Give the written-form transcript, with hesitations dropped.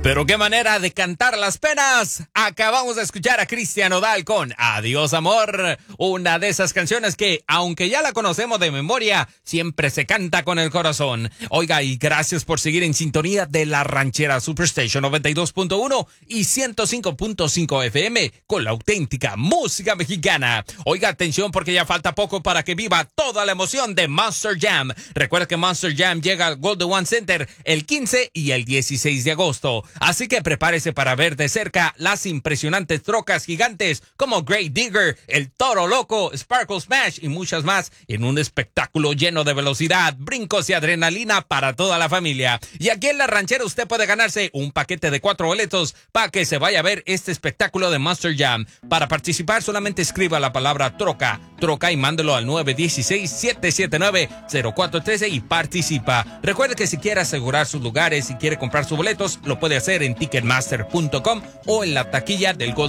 Pero qué manera de cantar las penas. Acabamos de escuchar a Cristian Nodal con Adiós Amor, una de esas canciones que, aunque ya la conocemos de memoria, siempre se canta con el corazón. Oiga, y gracias por seguir en sintonía de la Ranchera Superstation 92.1 y 105.5 FM con la auténtica música mexicana. Oiga, atención porque ya falta poco para que viva toda la emoción de Monster Jam. Recuerda que Monster Jam llega al Golden One Center el 15 y el 16 de agosto. Así que prepárese para ver de cerca las impresionantes trocas gigantes como Great Digger, el Toro Loco, Sparkle Smash y muchas más en un espectáculo lleno de velocidad, brincos y adrenalina para toda la familia. Y aquí en La Ranchera usted puede ganarse un paquete de 4 boletos para que se vaya a ver este espectáculo de Monster Jam. Para participar solamente escriba la palabra troca y mándelo al 916-779-0413 y participa. Recuerde que si quiere asegurar sus lugares y quiere comprar sus boletos, lo puede hacer en Ticketmaster.com o en la taquilla del Golden